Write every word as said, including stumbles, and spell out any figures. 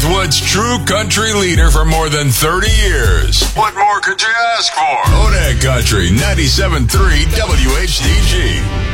Northwood's true country leader for more than thirty years. What more could you ask for? Odak Country, ninety-seven point three W H D G.